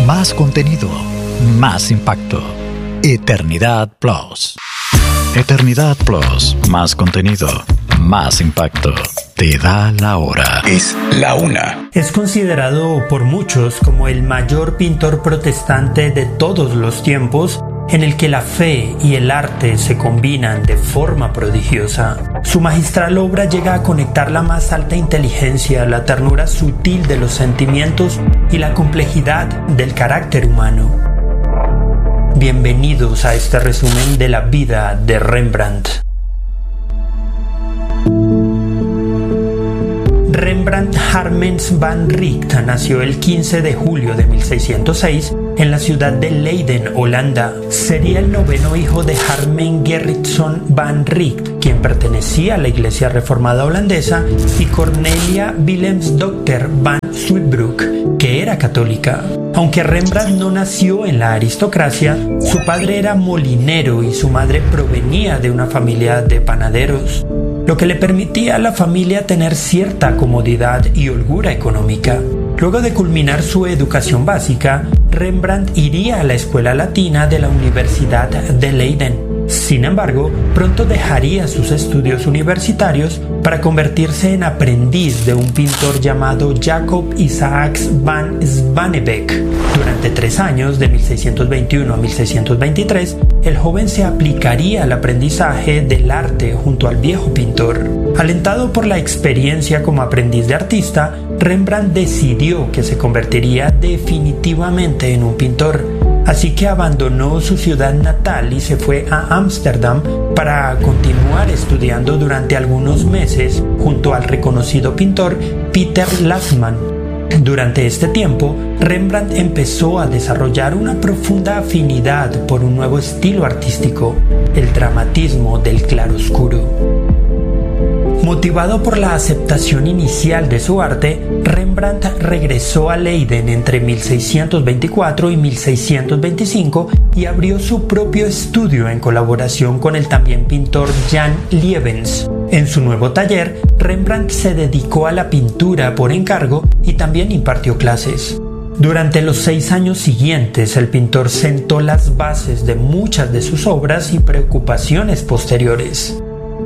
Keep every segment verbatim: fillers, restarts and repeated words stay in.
Más contenido, más impacto. Eternidad Plus. Eternidad Plus, más contenido, más impacto. Te da la hora. Es la una. Es considerado por muchos como el mayor pintor protestante de todos los tiempos, en el que la fe y el arte se combinan de forma prodigiosa. Su magistral obra llega a conectar la más alta inteligencia, la ternura sutil de los sentimientos y la complejidad del carácter humano. Bienvenidos a este resumen de la vida de Rembrandt. Rembrandt Harmens van Rijn nació el quince de julio de mil seiscientos seis en la ciudad de Leiden, Holanda. Sería el noveno hijo de Harmen Gerritson van Rijn, quien pertenecía a la Iglesia Reformada holandesa, y Cornelia Willemsdochter van Swietbroek, que era católica. Aunque Rembrandt no nació en la aristocracia, su padre era molinero y su madre provenía de una familia de panaderos, lo que le permitía a la familia tener cierta comodidad y holgura económica. Luego de culminar su educación básica, Rembrandt iría a la escuela latina de la Universidad de Leiden. Sin embargo, pronto dejaría sus estudios universitarios para convertirse en aprendiz de un pintor llamado Jacob Isaacs van Swanebeek. Durante tres años, de mil seiscientos veintiuno a mil seiscientos veintitrés, el joven se aplicaría al aprendizaje del arte junto al viejo pintor. Alentado por la experiencia como aprendiz de artista, Rembrandt decidió que se convertiría definitivamente en un pintor. Así que abandonó su ciudad natal y se fue a Ámsterdam para continuar estudiando durante algunos meses junto al reconocido pintor Peter Lasman. Durante este tiempo, Rembrandt empezó a desarrollar una profunda afinidad por un nuevo estilo artístico, el dramatismo del claroscuro. Motivado por la aceptación inicial de su arte, Rembrandt regresó a Leiden entre mil seiscientos veinticuatro y mil seiscientos veinticinco y abrió su propio estudio en colaboración con el también pintor Jan Lievens. En su nuevo taller, Rembrandt se dedicó a la pintura por encargo y también impartió clases. Durante los seis años siguientes, el pintor sentó las bases de muchas de sus obras y preocupaciones posteriores.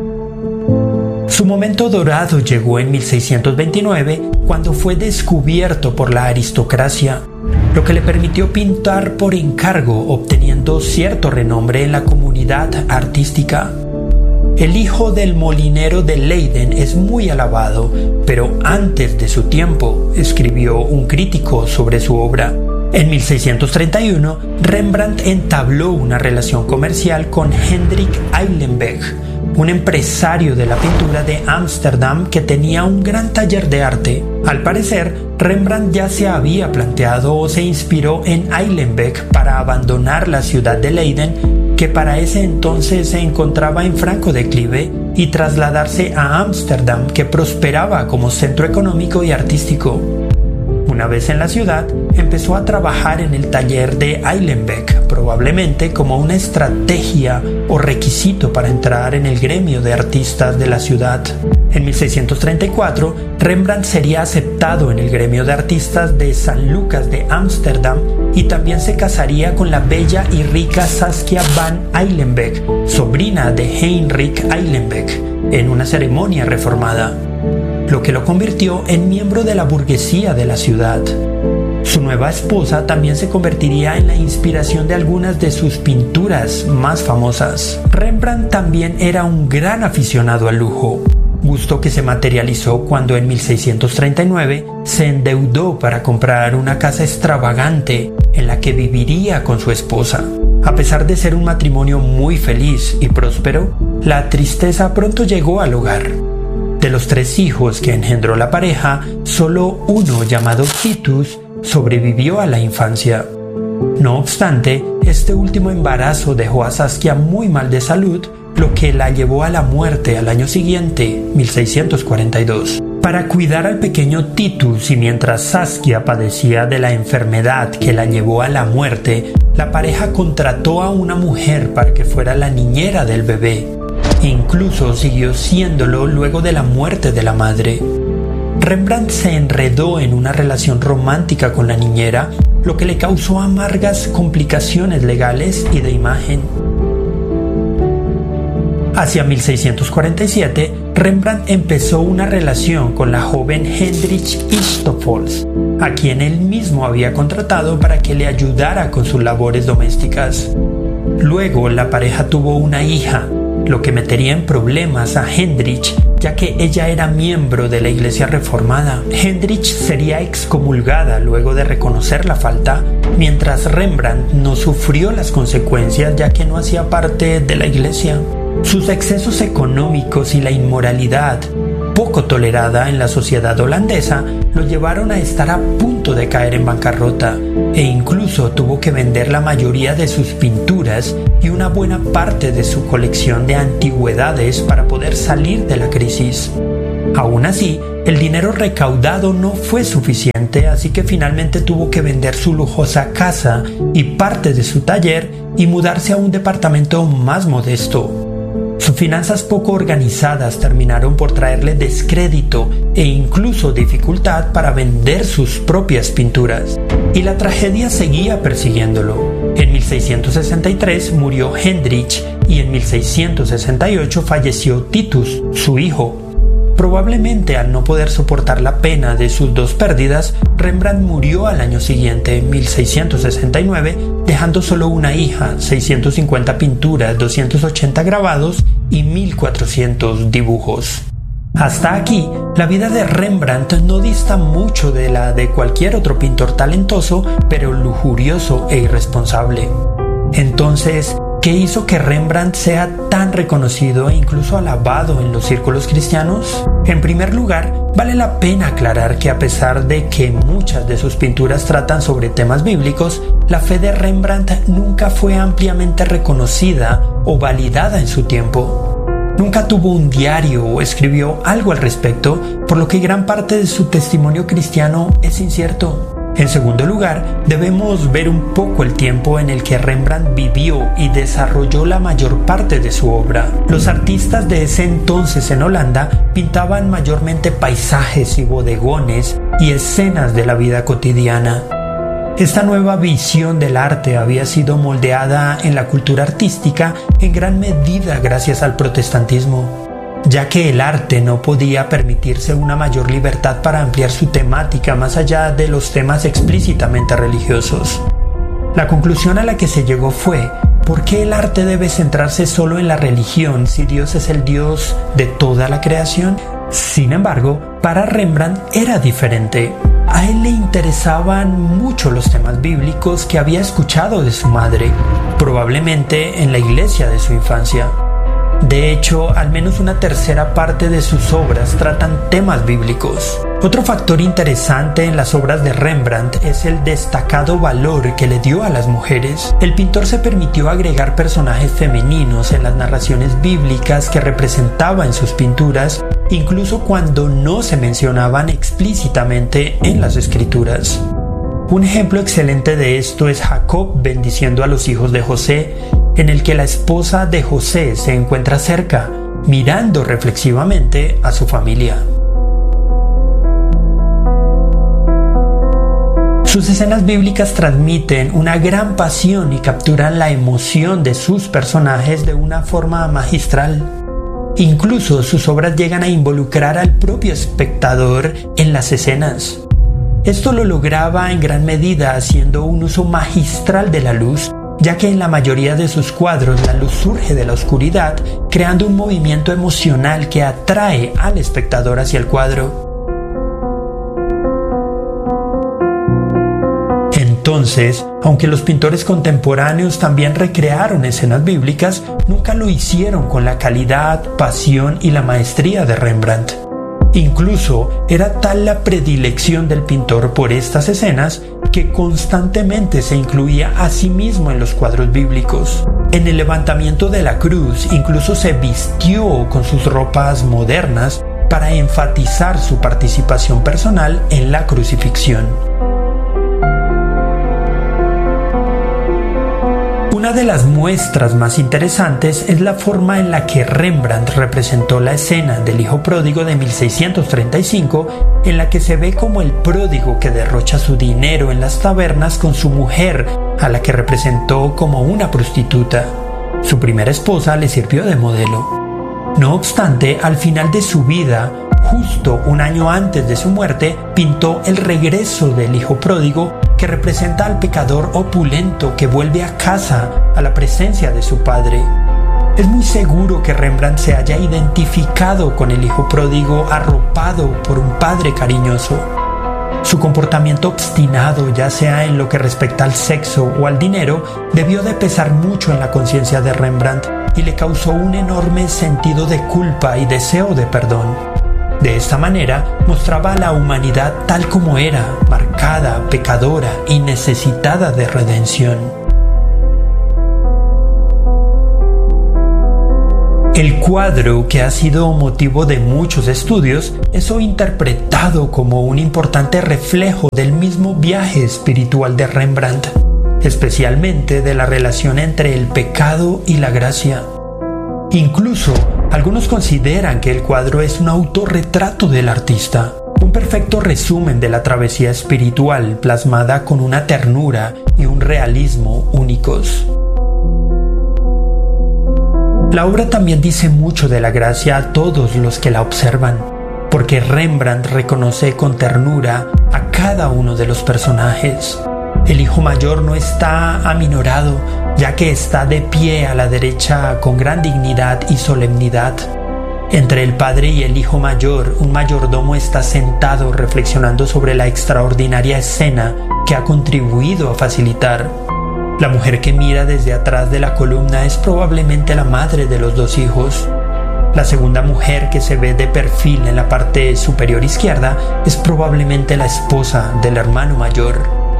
Su momento dorado llegó en mil seiscientos veintinueve, cuando fue descubierto por la aristocracia, lo que le permitió pintar por encargo, obteniendo cierto renombre en la comunidad artística. El hijo del molinero de Leiden es muy alabado, pero antes de su tiempo, escribió un crítico sobre su obra. En mil seiscientos treinta y uno, Rembrandt entabló una relación comercial con Hendrik Eilenberg, un empresario de la pintura de Ámsterdam que tenía un gran taller de arte. Al parecer, Rembrandt ya se había planteado o se inspiró en Eilenberg para abandonar la ciudad de Leiden, que para ese entonces se encontraba en franco declive, y trasladarse a Ámsterdam, que prosperaba como centro económico y artístico. Una vez en la ciudad, empezó a trabajar en el taller de Eilenberg, probablemente como una estrategia o requisito para entrar en el gremio de artistas de la ciudad. En mil seiscientos treinta y cuatro, Rembrandt sería aceptado en el gremio de artistas de San Lucas de Ámsterdam y también se casaría con la bella y rica Saskia van Eilenberg, sobrina de Heinrich Eilenberg, en una ceremonia reformada, lo que lo convirtió en miembro de la burguesía de la ciudad. Su nueva esposa también se convertiría en la inspiración de algunas de sus pinturas más famosas. Rembrandt también era un gran aficionado al lujo, gusto que se materializó cuando en mil seiscientos treinta y nueve se endeudó para comprar una casa extravagante en la que viviría con su esposa. A pesar de ser un matrimonio muy feliz y próspero, la tristeza pronto llegó al hogar. De los tres hijos que engendró la pareja, solo uno, llamado Titus, sobrevivió a la infancia. No obstante, este último embarazo dejó a Saskia muy mal de salud, lo que la llevó a la muerte al año siguiente, mil seiscientos cuarenta y dos. Para cuidar al pequeño Titus y mientras Saskia padecía de la enfermedad que la llevó a la muerte, la pareja contrató a una mujer para que fuera la niñera del bebé. Incluso siguió siéndolo luego de la muerte de la madre. Rembrandt se enredó en una relación romántica con la niñera, lo que le causó amargas complicaciones legales y de imagen. Hacia mil seiscientos cuarenta y siete, Rembrandt empezó una relación con la joven Hendrich Istopholz, a quien él mismo había contratado para que le ayudara con sus labores domésticas. Luego, la pareja tuvo una hija, lo que metería en problemas a Hendrich, ya que ella era miembro de la Iglesia Reformada. Hendrich sería excomulgada luego de reconocer la falta, mientras Rembrandt no sufrió las consecuencias ya que no hacía parte de la Iglesia. Sus excesos económicos y la inmoralidad, poco tolerada en la sociedad holandesa, lo llevaron a estar a punto de caer en bancarrota, e incluso tuvo que vender la mayoría de sus pinturas y una buena parte de su colección de antigüedades para poder salir de la crisis. Aún así, el dinero recaudado no fue suficiente, así que finalmente tuvo que vender su lujosa casa y parte de su taller y mudarse a un departamento más modesto. Sus finanzas poco organizadas terminaron por traerle descrédito e incluso dificultad para vender sus propias pinturas. Y la tragedia seguía persiguiéndolo. En mil seiscientos sesenta y tres murió Hendrich y en mil seiscientos sesenta y ocho falleció Titus, su hijo. Probablemente al no poder soportar la pena de sus dos pérdidas, Rembrandt murió al año siguiente, en mil seiscientos sesenta y nueve, dejando solo una hija, seiscientas cincuenta pinturas, doscientos ochenta grabados y mil cuatrocientos dibujos. Hasta aquí, la vida de Rembrandt no dista mucho de la de cualquier otro pintor talentoso, pero lujurioso e irresponsable. Entonces, ¿qué hizo que Rembrandt sea tan reconocido e incluso alabado en los círculos cristianos? En primer lugar, vale la pena aclarar que a pesar de que muchas de sus pinturas tratan sobre temas bíblicos, la fe de Rembrandt nunca fue ampliamente reconocida o validada en su tiempo. Nunca tuvo un diario o escribió algo al respecto, por lo que gran parte de su testimonio cristiano es incierto. En segundo lugar, debemos ver un poco el tiempo en el que Rembrandt vivió y desarrolló la mayor parte de su obra. Los artistas de ese entonces en Holanda pintaban mayormente paisajes y bodegones y escenas de la vida cotidiana. Esta nueva visión del arte había sido moldeada en la cultura artística en gran medida gracias al protestantismo, ya que el arte no podía permitirse una mayor libertad para ampliar su temática más allá de los temas explícitamente religiosos. La conclusión a la que se llegó fue: ¿por qué el arte debe centrarse solo en la religión si Dios es el Dios de toda la creación? Sin embargo, para Rembrandt era diferente. A él le interesaban mucho los temas bíblicos que había escuchado de su madre, probablemente en la iglesia de su infancia. De hecho, al menos una tercera parte de sus obras tratan temas bíblicos. Otro factor interesante en las obras de Rembrandt es el destacado valor que le dio a las mujeres. El pintor se permitió agregar personajes femeninos en las narraciones bíblicas que representaba en sus pinturas, incluso cuando no se mencionaban explícitamente en las escrituras. Un ejemplo excelente de esto es Jacob bendiciendo a los hijos de José, en el que la esposa de José se encuentra cerca, mirando reflexivamente a su familia. Sus escenas bíblicas transmiten una gran pasión y capturan la emoción de sus personajes de una forma magistral. Incluso sus obras llegan a involucrar al propio espectador en las escenas. Esto lo lograba en gran medida haciendo un uso magistral de la luz, ya que en la mayoría de sus cuadros la luz surge de la oscuridad, creando un movimiento emocional que atrae al espectador hacia el cuadro. Entonces, aunque los pintores contemporáneos también recrearon escenas bíblicas, nunca lo hicieron con la calidad, pasión y la maestría de Rembrandt. Incluso era tal la predilección del pintor por estas escenas que constantemente se incluía a sí mismo en los cuadros bíblicos. En el levantamiento de la cruz incluso se vistió con sus ropas modernas para enfatizar su participación personal en la crucifixión. Una Una de las muestras más interesantes es la forma en la que Rembrandt representó la escena del hijo pródigo de mil seiscientos treinta y cinco, en la que se ve como el pródigo que derrocha su dinero en las tabernas con su mujer, a la que representó como una prostituta. Su primera esposa le sirvió de modelo. No obstante, al final de su vida, justo un año antes de su muerte, pintó el regreso del hijo pródigo, que representa al pecador opulento que vuelve a casa a la presencia de su padre. Es muy seguro que Rembrandt se haya identificado con el hijo pródigo arropado por un padre cariñoso. Su comportamiento obstinado, ya sea en lo que respecta al sexo o al dinero, debió de pesar mucho en la conciencia de Rembrandt y le causó un enorme sentido de culpa y deseo de perdón. De esta manera, mostraba a la humanidad tal como era, marcada, pecadora y necesitada de redención. El cuadro, que ha sido motivo de muchos estudios, es hoy interpretado como un importante reflejo del mismo viaje espiritual de Rembrandt, especialmente de la relación entre el pecado y la gracia. Incluso, algunos consideran que el cuadro es un autorretrato del artista, un perfecto resumen de la travesía espiritual plasmada con una ternura y un realismo únicos. La obra también dice mucho de la gracia a todos los que la observan, porque Rembrandt reconoce con ternura a cada uno de los personajes. El hijo mayor no está aminorado, ya que está de pie a la derecha con gran dignidad y solemnidad. Entre el padre y el hijo mayor, un mayordomo está sentado reflexionando sobre la extraordinaria escena que ha contribuido a facilitar. La mujer que mira desde atrás de la columna es probablemente la madre de los dos hijos. La segunda mujer, que se ve de perfil en la parte superior izquierda, es probablemente la esposa del hermano mayor.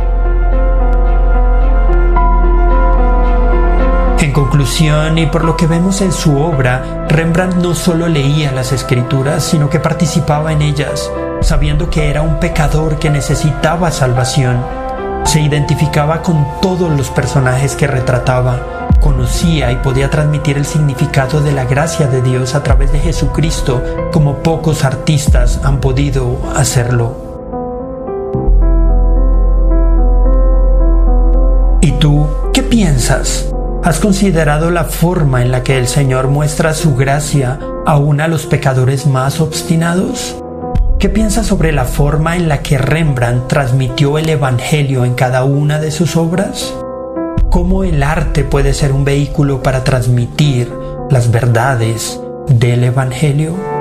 En conclusión, y por lo que vemos en su obra, Rembrandt no solo leía las escrituras, sino que participaba en ellas, sabiendo que era un pecador que necesitaba salvación. Se identificaba con todos los personajes que retrataba, conocía y podía transmitir el significado de la gracia de Dios a través de Jesucristo, como pocos artistas han podido hacerlo. ¿Y tú qué piensas? ¿Has considerado la forma en la que el Señor muestra su gracia aún a los pecadores más obstinados? ¿Qué piensas sobre la forma en la que Rembrandt transmitió el Evangelio en cada una de sus obras? ¿Cómo el arte puede ser un vehículo para transmitir las verdades del Evangelio?